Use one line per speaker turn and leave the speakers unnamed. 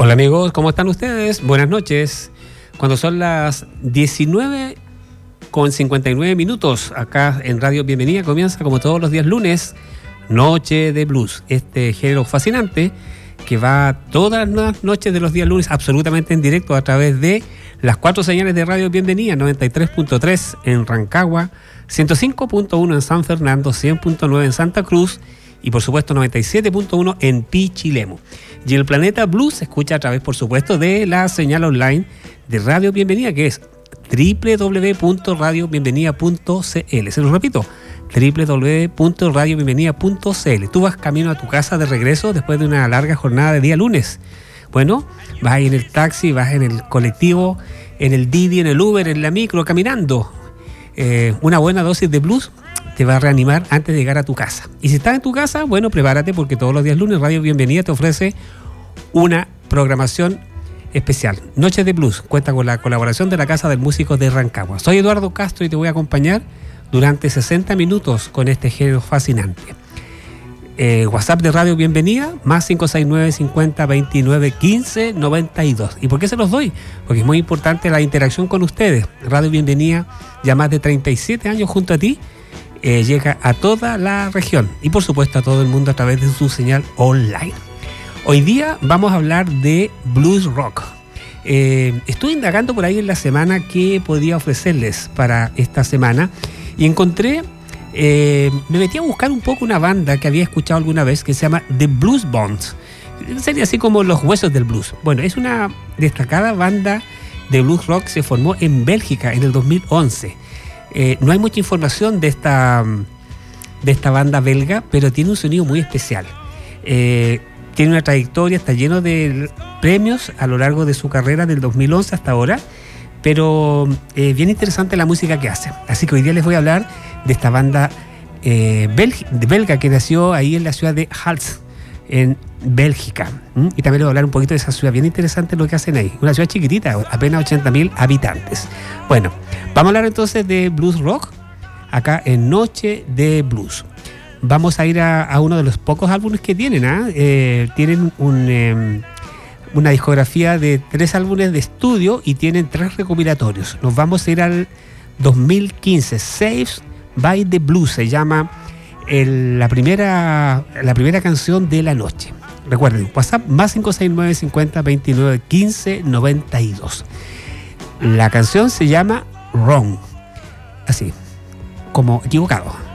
Hola amigos, ¿cómo están ustedes? Buenas noches. Cuando son las 19:59 acá en Radio Bienvenida, comienza como todos los días lunes, Noche de Blues. Este género fascinante que va todas las noches de los días lunes absolutamente en directo a través de las 4 señales de Radio Bienvenida, 93.3 en Rancagua, 105.1 en San Fernando, 100.9 en Santa Cruz y por supuesto 97.1 en Pichilemu. Y el Planeta Blues se escucha a través, por supuesto, de la señal online de Radio Bienvenida, que es www.radiobienvenida.cl. Se lo repito, www.radiobienvenida.cl. Tú vas camino a tu casa de regreso después de una larga jornada de día lunes. Bueno, vas ahí en el taxi, vas en el colectivo, en el Didi, en el Uber, en la micro, caminando. Una buena dosis de blues te va a reanimar antes de llegar a tu casa. Y si estás en tu casa, bueno, prepárate porque todos los días lunes Radio Bienvenida te ofrece una programación especial. Noches de Blues cuenta con la colaboración de la Casa del Músico de Rancagua. Soy Eduardo Castro y te voy a acompañar durante 60 minutos con este género fascinante. WhatsApp de Radio Bienvenida, más 569 50 29 15 92. ¿Y por qué se los doy? Porque es muy importante la interacción con ustedes. Radio Bienvenida, ya más de 37 años junto a ti, llega a toda la región y por supuesto a todo el mundo a través de su señal online. Hoy día vamos a hablar de blues rock. Estuve indagando por ahí en la semana qué podía ofrecerles para esta semana y encontré, me metí a buscar un poco una banda que había escuchado alguna vez que se llama The Blues Bones. Sería así como los huesos del blues. Bueno, es una destacada banda de blues rock, se formó en Bélgica en el 2011. No hay mucha información de esta banda belga, pero tiene un sonido muy especial. Tiene una trayectoria, está lleno de premios a lo largo de su carrera del 2011 hasta ahora, pero bien interesante la música que hace. Así que hoy día les voy a hablar de esta banda belga que nació ahí en la ciudad de Hals, en Bélgica. Y también les voy a hablar un poquito de esa ciudad, bien interesante lo que hacen ahí. Una ciudad chiquitita, apenas 80.000 habitantes. Bueno, vamos a hablar entonces de blues rock, acá en Noche de Blues. Vamos a ir a uno de los pocos álbumes que tienen. Tienen una discografía de 3 álbumes de estudio y tienen 3 recopilatorios. Nos vamos a ir al 2015, Saves by the Blues, se llama la primera canción de la noche. Recuerden, WhatsApp más 569 50 29 15 92. La canción se llama Wrong, así como equivocado.